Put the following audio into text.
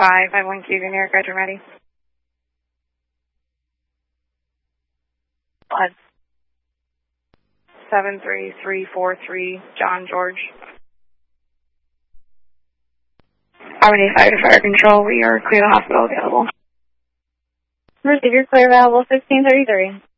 551 Cuban Air, Gretchen ready. 73343, John George. Harmony 5 to Fire Control, we are clear the hospital available. Receive your clear available 1633.